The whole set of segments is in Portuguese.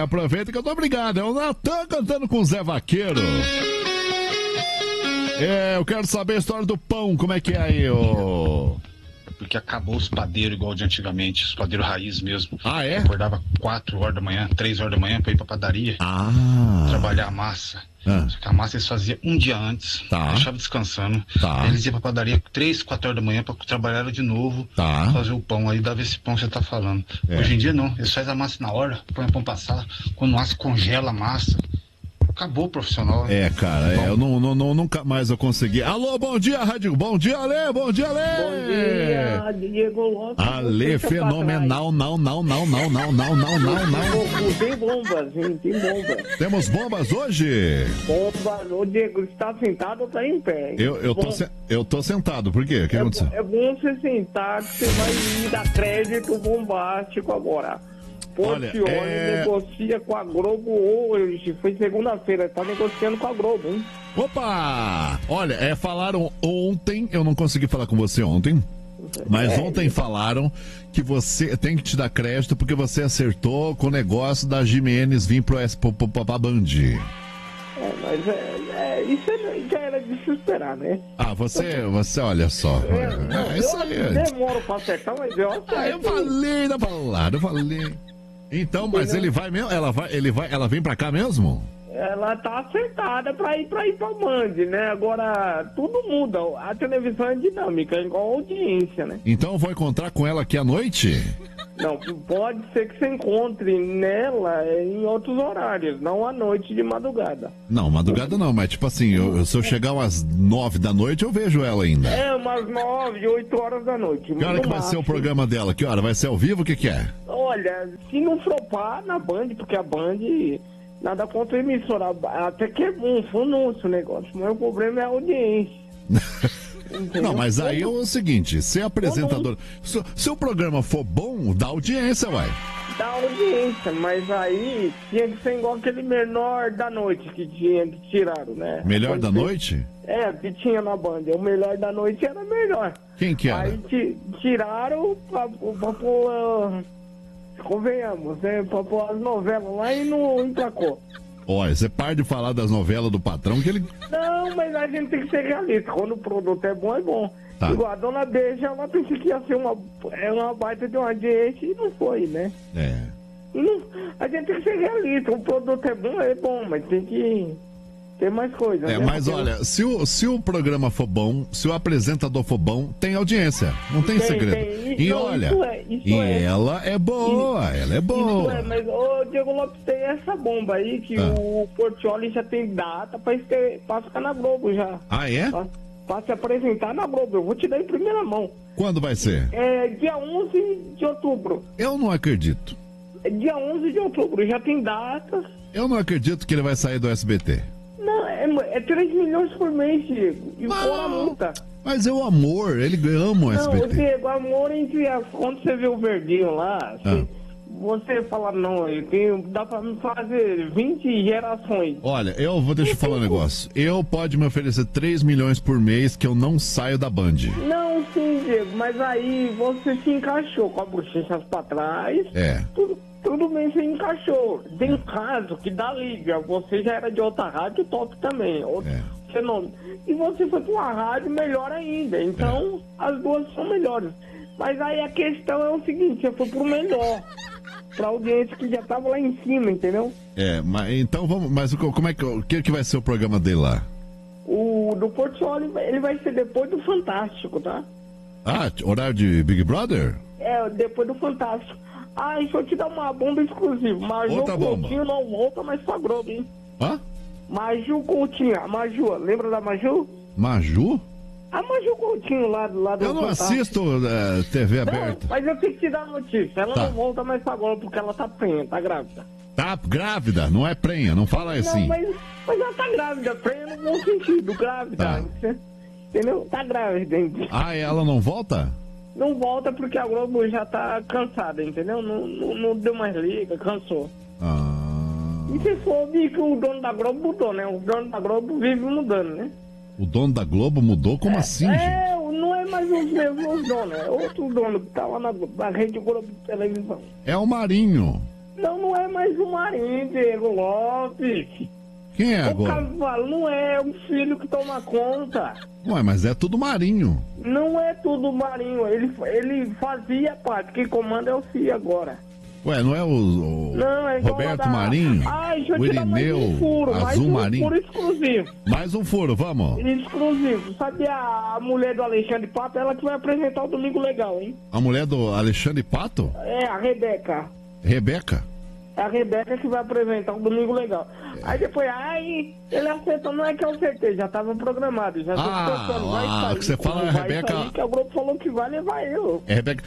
aproveita que eu tô obrigado. É o Natan cantando com o Zé Vaqueiro. Eu quero saber a história do pão, como é que é aí, ô... Porque acabou os padeiros igual de antigamente, os padeiros raiz mesmo. Ah, é? Eu acordava 4 horas da manhã, 3 horas da manhã pra ir pra padaria. Trabalhar a massa. Só que a massa eles faziam um dia antes, deixava descansando. Aí eles iam pra padaria 3, 4 horas da manhã pra trabalhar ela de novo, fazer o pão. Aí dava esse pão que você tá falando. Hoje em dia não, eles fazem a massa na hora, põe o pão passar. Quando o aço congela a massa. Acabou o profissional. Cara, eu nunca mais eu consegui. Alô, bom dia, Rádio. Bom dia, Ale. Bom dia, Ale. Bom dia, Diego Lopes. Ale, fenomenal. Não. Tem bombas, hein? Tem bombas. Temos bombas hoje? Bombas. Ô, Diego, você tá sentado ou tá em pé? Eu tô sentado. Por quê? O que aconteceu? É bom você sentar, que você vai me dar crédito bombástico agora. Portioli negocia com a Globo hoje. Foi segunda-feira, tá negociando com a Globo, hein? Opa! Olha, falaram ontem, eu não consegui falar com você ontem, mas ontem falaram que você tem que te dar crédito porque você acertou com o negócio da Jimenez vir pra Band. Mas isso já era de se esperar, né? Você olha só. Isso aí. Eu demoro pra acertar, mas eu acerto. Eu falei na palavra, eu falei. Então, mas ele vai mesmo? Ela vem pra cá mesmo? Ela tá acertada pra ir pra Band, né? Agora, tudo muda. A televisão é dinâmica, é igual a audiência, né? Então eu vou encontrar com ela aqui à noite? Não, pode ser que você encontre nela em outros horários, não à noite de madrugada. Não, madrugada não, mas tipo assim, se eu chegar umas 9 da noite, eu vejo ela ainda. Umas 9, 8 horas da noite. Que hora que vai ser o programa dela? Que hora? Vai ser ao vivo? O que é? Olha, se não flopar na Band, porque a Band... Nada contra a emissora, até que é bom, foi o negócio, mas o problema é a audiência. Não, mas aí é o seguinte, ser apresentador, se o programa for bom, dá audiência, uai. Dá audiência, mas aí tinha que ser igual aquele Melhor da Noite que tiraram, né? Melhor da Noite? Que tinha na Band, o Melhor da Noite era melhor. Quem que era? Aí tiraram pra pôr... Convenhamos, né? Pra pôr as novelas lá e não emplacou. Olha, você para de falar das novelas do patrão que ele... Não, mas a gente tem que ser realista. Quando o produto é bom, é bom. Tá. Igual a Dona Beija, ela pensou que ia ser uma baita de uma audiência e não foi, né? A gente tem que ser realista. O produto é bom, mas tem que ter mais coisa. Né? Mas olha, se o programa for bom, se o apresentador for bom, tem audiência. Não tem segredo. Olha, ela é boa, ela é boa. Mas o Diego Lopes tem essa bomba aí que o Portioli já tem data pra ficar na Globo já. Ah, é? Pra se apresentar na Globo. Eu vou te dar em primeira mão. Quando vai ser? Dia 11 de outubro. Eu não acredito. Dia 11 de outubro, já tem data. Eu não acredito que ele vai sair do SBT. Não, é 3 milhões por mês, Diego. E fora a multa. Mas é o amor, ele ama o SBT. Não, Diego, amor entre quando você vê o verdinho lá, você fala, não, dá pra me fazer 20 gerações. Olha, deixa eu falar um negócio. Pode me oferecer 3 milhões por mês que eu não saio da Band. Não, sim, Diego, mas aí você se encaixou com as bochechas pra trás. Tudo bem, você encaixou. Tem caso que dá liga. Você já era de outra rádio top também. Fenômeno. E você foi pra uma rádio melhor ainda. Então, as duas são melhores. Mas aí a questão é o seguinte, você foi pro melhor. Pra audiência que já tava lá em cima, entendeu? Mas então vamos. Mas como é que vai ser o programa dele lá? O do Portioli, ele vai ser depois do Fantástico, tá? Horário de Big Brother? Depois do Fantástico. Deixa eu te dar uma bomba exclusiva. Maju Coutinho não volta mais pra Globo, hein? Maju Coutinho, a Maju, lembra da Maju? Maju? A Maju Coutinho lá do Eu não assisto TV aberta. Mas eu tenho que te dar a notícia. Ela não volta mais pra Globo porque ela tá prenha, tá grávida. Tá grávida, não é prenha, não fala assim. Não, mas ela tá grávida, prenha no bom sentido, grávida. Entendeu? Tá grávida, hein? Ela não volta? Não volta porque a Globo já tá cansada, entendeu? Não deu mais liga, cansou. E você soube que o dono da Globo mudou, né? O dono da Globo vive mudando, né? O dono da Globo mudou? Como assim, gente? Não é mais os mesmos donos, é outro dono que tá lá na Rede Globo de televisão. É o Marinho. Não é mais mais um Marinho, Diego Lopes. Quem é agora? O cavalo não é o filho que toma conta. Ué, mas é tudo Marinho. Não é tudo Marinho, ele fazia parte, quem comanda é o Cia agora. Ué, não é o não, é Roberto Marinho? Deixa eu o te dar mais Irineu, um furo, Azul Marinho? Mais um furo exclusivo. Mais um furo, vamos. Exclusivo. Sabe a mulher do Alexandre Pato? Ela que vai apresentar o Domingo Legal, hein? A mulher do Alexandre Pato? É, a Rebeca. Rebeca? É a Rebeca que vai apresentar o Domingo Legal. Aí depois, ele acertou, não é que eu acertei, já estava programado, já vai que você fala, vai Rebeca... sair, que o grupo falou que vai levar eu. É, Rebeca...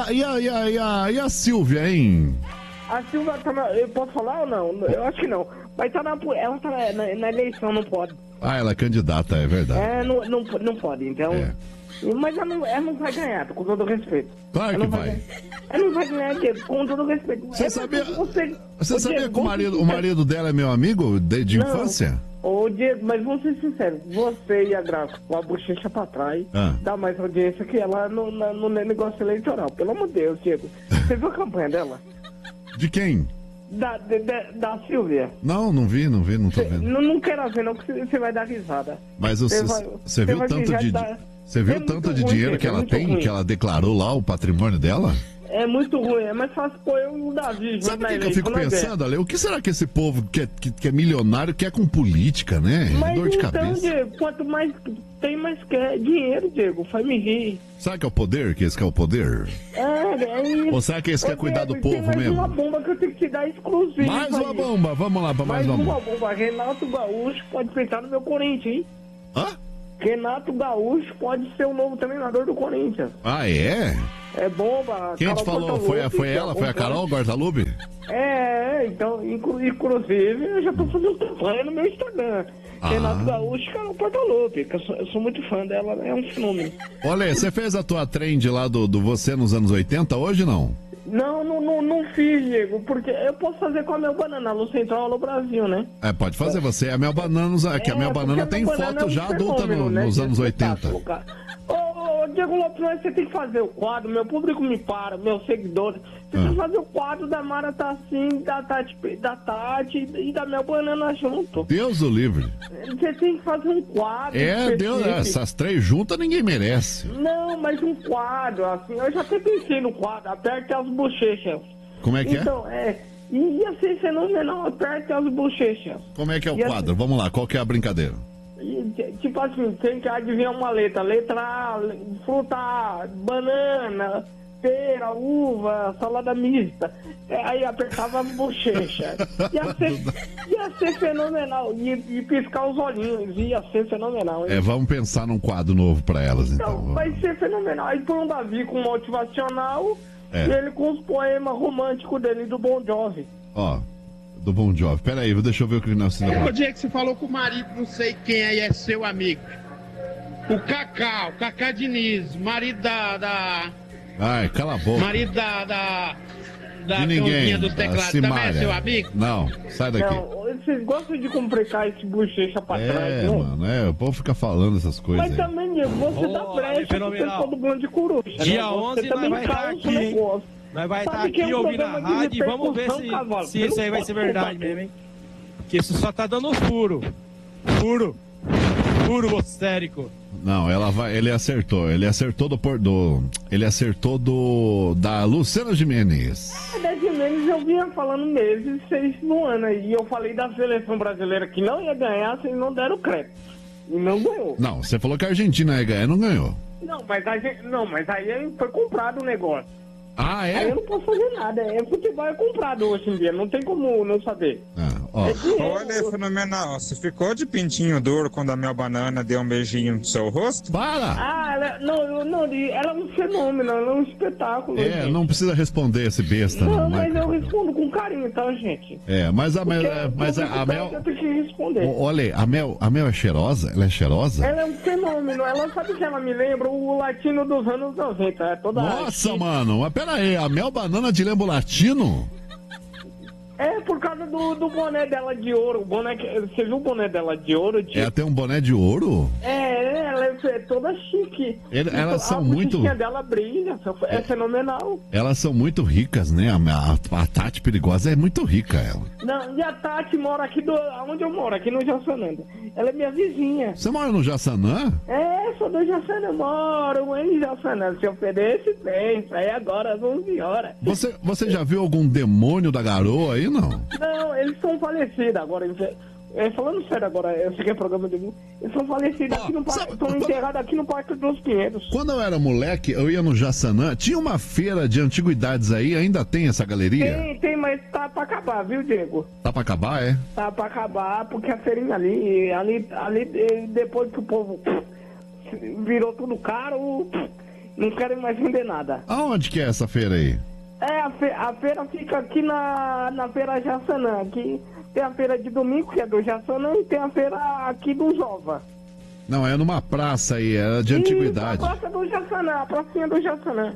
E a Silvia, hein? A Silvia tá na... Eu posso falar ou não? Eu acho que não. Mas ela tá na eleição, não pode. Ela é candidata, é verdade. Não pode, então... É. Mas ela não vai ganhar, com todo respeito. Claro que vai. Ela não vai ganhar, Diego, com todo respeito. Você sabia que o marido dela é meu amigo de infância? Ô, Diego, mas vamos ser sinceros, você e a Graça, com a bochecha pra trás, dá mais audiência que ela no negócio eleitoral. Pelo amor de Deus, Diego. Você viu a campanha dela? De quem? Da Silvia. Não vi, não tô vendo. Não quero ver, não, que você vai dar risada. Mas você viu tanto de... Você viu tanto de dinheiro que ela tem, que ela declarou lá, o patrimônio dela? É muito ruim, é mais fácil pôr eu e o Davi. Sabe o que eu fico pensando, Ale? O que será que esse povo que é milionário quer com política, né? Mas dor de então, cabeça. Diego, quanto mais tem, mais quer dinheiro, Diego, faz me rir. Será que é o poder? Que esse que é o poder? É isso. Ou será que esse quer cuidar do povo mais mesmo? Uma bomba que eu tenho que te dar exclusiva. Mais uma bomba, vamos lá pra mais uma bomba. Renato Gaúcho pode pensar no meu Corinthians, hein? Hã? Renato Gaúcho pode ser o novo treinador do Corinthians. Ah, é? É bomba. Quem te falou? Foi ela? Foi a Carol Guartalube? Então, inclusive, eu já tô fazendo campanha no meu Instagram. Renato Gaúcho e Carol Guartalube, que eu sou muito fã dela, é um fenômeno. Olha, você fez a tua trend lá do Você nos anos 80 hoje, não? Não fiz, Diego, porque eu posso fazer com a Mel Banana, no Central Alô Brasil, né? Pode fazer, você é a Mel Banana, que a Mel Banana tem foto já adulta nos anos 80. Ô, Diego Lopes, você tem que fazer o quadro, meu público me para, meus seguidores. Você tem que fazer o quadro da Mara Tassim, da Tati e da Mel Banana junto. Deus o livre. Você tem que fazer um quadro. Deus, essas três juntas ninguém merece. Não, mas um quadro, assim, eu já até pensei no quadro, aperte as bochechas. Como é que então, ia ser fenomenal, aperte as bochechas. Como é que é o quadro? Vamos lá, qual que é a brincadeira? Tipo assim, tem que adivinhar uma letra. Letra A, fruta A, banana, pera, uva, salada mista. Aí apertava a bochecha. Ia ser fenomenal. E piscar os olhinhos, ia ser fenomenal. Hein? Vamos pensar num quadro novo pra elas, então. Vai ser fenomenal. Aí põe um Davi com motivacional e ele com os poemas românticos dele do Bon Jovi. Do Bon Jovi. Pera aí, deixa eu ver o que nós temos. O dia que você falou com o marido, não sei quem aí é seu amigo. O Cacá Diniz, marido da... Ai, cala a boca. Marido da de ninguém, dos teclados, também é seu amigo? Não, sai daqui. Não, vocês gostam de complicar esse bochecha pra trás, né? Mano, o povo fica falando essas coisas. Mas também, Diego, você dá brecha pro pessoal do Bando de Coruja. Dia 11 nós vai estar aqui. Nós vai estar aqui ouvindo a rádio e vamos ver se isso aí vai ser verdade mesmo, hein? Porque isso só tá dando furo. Furo histérico. Não, ele acertou da Luciana Gimenez. Da Gimenez eu vinha falando meses, 6 no ano aí. E eu falei da seleção brasileira que não ia ganhar, vocês não deram crédito. E não ganhou. Não, você falou que a Argentina ia ganhar e não ganhou. Mas aí foi comprado o negócio. É? Aí eu não posso fazer nada. Futebol é comprado hoje em dia, não tem como não saber. Olha, fenomenal. Você ficou de pintinho duro quando a Mel Banana deu um beijinho no seu rosto? Para! Ela é um fenômeno, ela é um espetáculo. Gente. Não precisa responder esse besta. Não, mas eu respondo com carinho, tá, gente? Mas a Mel... Eu tenho que responder. Olha, a Mel é cheirosa? Ela é cheirosa? Ela é um fenômeno. Ela sabe que ela me lembra o latino dos anos 90. É toda Nossa, mano, mas pera aí, a Mel Banana te lembra o latino? Por causa do boné dela de ouro. Você viu o boné dela de ouro? Ela tem um boné de ouro? Ela é é toda chique. Elas são muito... A dela brilha, é fenomenal. Elas são muito ricas, né? A Tati Perigosa é muito rica, ela. Não, e a Tati mora aqui onde eu moro, aqui no Jaçanã. Ela é minha vizinha. Você mora no Jaçanã? É, sou do Jaçanã, moro em Jaçanã. Se oferece bem, sai agora às 11 horas. Você já viu algum demônio da garoa aí, não? Não, eles são falecidos agora. Falando sério agora, eu sei que é programa de mim. Eles são falecidos aqui no parque, estão enterrados aqui no Parque dos Pinheiros. Quando eu era moleque, eu ia no Jaçanã, tinha uma feira de antiguidades aí, ainda tem essa galeria? Tem, mas tá pra acabar, viu, Diego? Tá pra acabar, é? Tá pra acabar, porque a feirinha ali, depois que o povo virou tudo caro, não querem mais vender nada. Aonde que é essa feira aí? A feira fica aqui na Feira Jaçanã, aqui. Tem a feira de domingo, que é do Jaçanã, e tem a feira aqui do Jova. Não, é numa praça aí, é de antiguidade. A praça do Jaçanã, a pracinha do Jaçanã.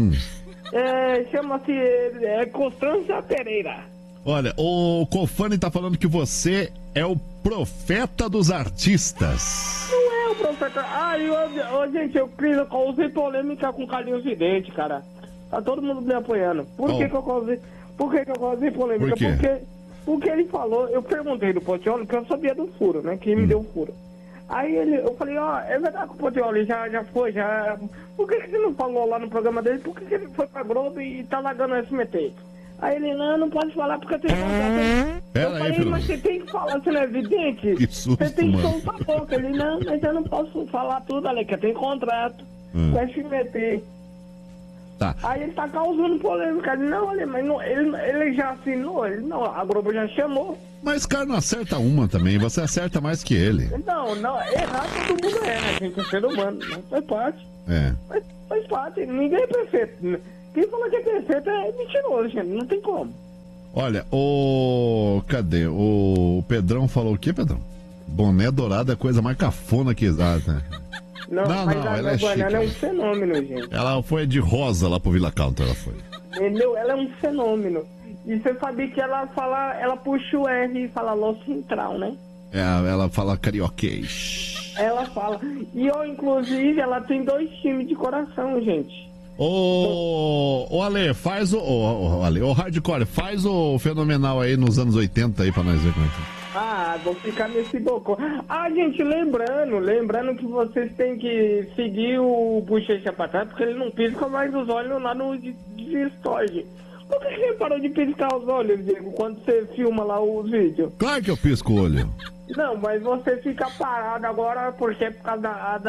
Chama-se Constância Pereira. Olha, o Cofani tá falando que você é o profeta dos artistas. Não é o profeta. Gente, eu causei polêmica com Carlinhos Vidente, cara. Tá todo mundo me apoiando. Por que eu causei polêmica? Porque ele falou, eu perguntei do Portiolli, que eu sabia do furo, né? Que me deu o furo. Aí eu falei, é verdade que o Portiolli já foi. Por que você não falou lá no programa dele? Por que ele foi pra Globo e tá largando o SMT? Aí ele, não pode falar porque tem contrato. Eu falei, mas você tem que falar, você não é evidente? Que susto, você tem que soltar a boca. Ele, não, mas eu não posso falar tudo, Ale, que eu tenho contrato com o SMT. Tá. Aí ele tá causando polêmica. Não, olha, mas não, ele já assinou, a Globo já chamou. Mas cara não acerta uma também, você acerta mais que ele. Não, errar todo mundo né? A gente é ser humano, não faz parte. Faz parte, ninguém é perfeito. Quem fala que é perfeito é mentiroso, gente, não tem como. Olha, cadê? O Pedrão falou o quê, Pedrão? Boné dourado é a coisa mais cafona que exata, né? Não, ela é chique. Ela é um fenômeno, gente. Ela foi de rosa lá pro Vila Country, ela foi. Entendeu? Ela é um fenômeno. E você sabia que ela puxa o R e fala Lo Central, né? Ela fala carioquês. Ela fala. E inclusive, ela tem 2 times de coração, gente. Ô Ale, faz o Hardcore, faz o Fenomenal aí nos anos 80 aí pra nós ver como é que... vou ficar nesse bocô. Gente, lembrando que vocês têm que seguir o Bochecha pra trás, porque ele não pisca mais os olhos lá no Distorge. Por que você parou de piscar os olhos, Diego, quando você filma lá os vídeos? Claro que eu pisco o olho. Não, mas você fica parado agora porque é por causa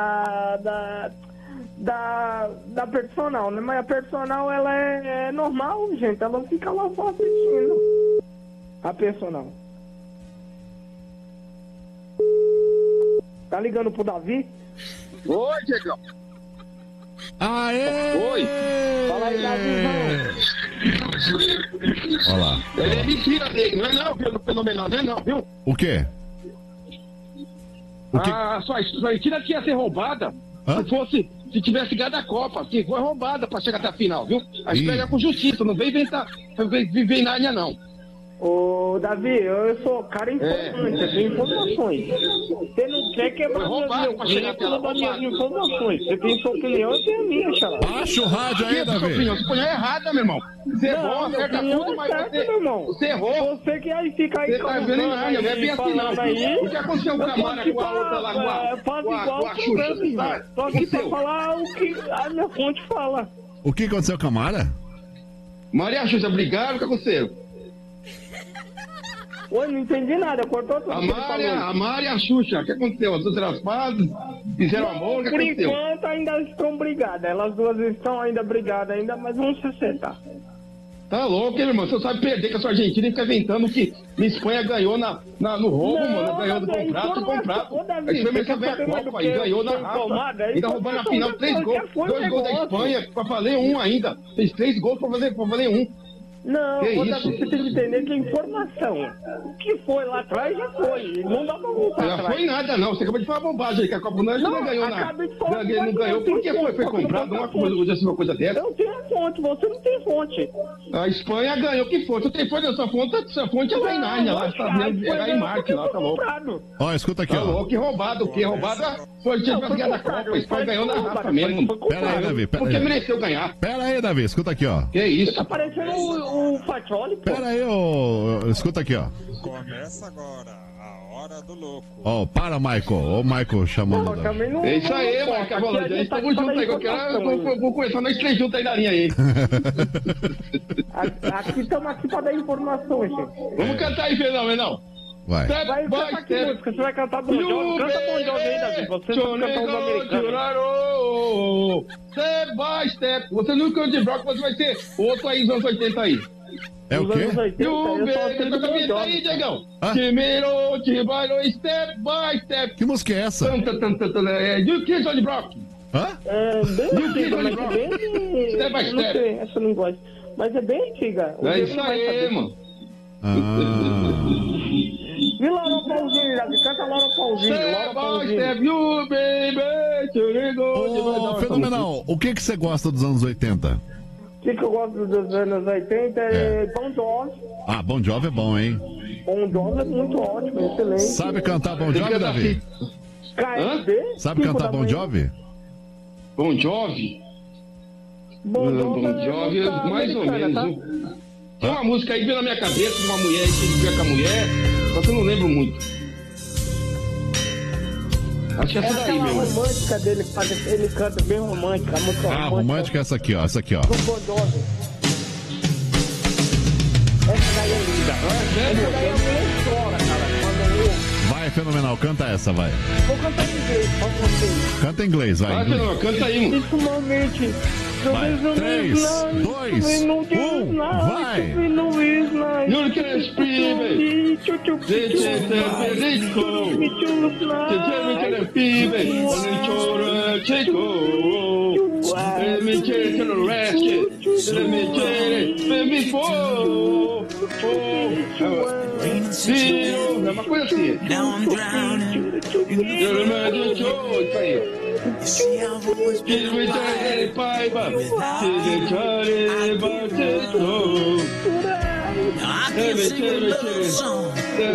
da personal, né? Mas a personal, ela é normal, gente. Ela fica lá só assistindo. A personal. Tá ligando pro Davi? Oi, Diegão. Aê! Oi. Fala aí, Davizão. Olha lá. Ele é mentira dele, não é não, viu? No Fenomenal, não é não, viu? O quê? Sua Argentina tinha ser roubada se tivesse ganhado a Copa, que foi roubada pra chegar até a final, viu? A gente pega com justiça, não vem viver em Nárnia, não. Ô, Davi, eu sou cara informante, eu tenho informações. Você não quer quebrar minhas informações. Você tem sua opinião, eu tenho a minha, xará. Baixa o rádio aí, Davi. Sua opinião é errada, meu irmão. Você errou, acerta tudo, mas você errou. Você que aí fica aí... Você tá vendo em Nárnia, não é bem assim, não. O que aconteceu com a Camara com a outra lá, com a Xuxa? Só que você falar o que a minha fonte fala. O que aconteceu com a Mara? Maria e a Xuxa brigaram, o que aconteceu? Oi, não entendi nada, cortou tudo. A Mara e a Xuxa, o que aconteceu? As duas eram pazes, fizeram amor, o que aconteceu? Por enquanto ainda estão brigadas, elas duas estão ainda brigadas, mas vão se acertar. Tá louco, hein, irmão? Você sabe perder com a sua Argentina e fica inventando que a Espanha ganhou no roubo, mano. Ganhou do contrato. A Espanha quer ver a Copa e ganhou na raça. Ainda roubando na final 2 gols da Espanha, pra fazer 1 ainda. Fez 3 gols pra fazer 1. Não, você tem que entender que a informação, o que foi lá atrás já foi, não dá pra voltar atrás. Não foi nada não, você acabou de falar bobagem aí, que a Copa não ganhou nada. Não ganhou, por que foi comprado uma coisa dessa? Eu tenho fonte, você não tem fonte. A Espanha ganhou, que fonte? Você tem fonte dessa fonte é lá em Nárnia, lá, tá vendo, era em Marte lá, tá louco. Ó, escuta aqui, ó. Tá louco, que roubado, o quê? Roubado Foi time pra ganhar da Copa, isso ganhou na raça mesmo. Pera aí, Davi. Porque mereceu ganhar. Pera aí, Davi, escuta aqui, ó. Que isso? Tá parecendo o Fatioli, pô. Pera aí, escuta aqui, ó. Começa agora a hora do louco. Ó, para, Michael. Ô, Michael chamando. É isso aí, Michael Rolando. Estamos juntos aí. Vou começar nós três juntos aí na linha aí. Aqui estamos aqui pra dar informação, gente. Vamos cantar aí, Fenomenal. Vai. Vai cantar que música? Você vai cantar Bon Jovi? Canta Bon Jovi aí, Davi. Você não canta um americano. Step by step. Você não canta de bloco, você vai ser outro aí dos anos 80 aí. É o quê? Canta aí, Diegão. Step by step. Que música é essa? You Kids on the Block. Hã? É bem antiga, mas bem... Step by step. Não sei, essa eu não gosto. Mas é bem antiga. É isso aí, mano. E Laura Paulzinho, Davi? Canta Laura Paulzinho. Laura Paulzinho. Fenomenal. O que você gosta dos anos 80? O que eu gosto dos anos 80 é Bon Jovi. Ah, Bon Jovi é bom, hein? Bon Jovi é muito ótimo, excelente. Sabe cantar Bon Jovi, Davi? KSD? Sabe cantar Bon Jovi? Bon Jovi? Bon Jovi é mais ou menos. Tem uma música aí que veio na minha cabeça de uma mulher que vivia com a mulher, só que eu não lembro muito. Acho que é essa daí mesmo. A romântica dele, ele canta bem romântica, a música romântica. Romântica é essa aqui, ó. Essa aqui, ó. Do Bon Jovi. Essa daí é linda. Essa daí é muito chora, cara. Vai, Fenomenal, canta essa, vai. Vou cantar em inglês, pra vocês. Canta em inglês, vai. Vai, Fenomenal, canta aí, mano. Ultimamente. Vai, 3, 2, 1, vai! You can speak, baby. É uma coisa assim.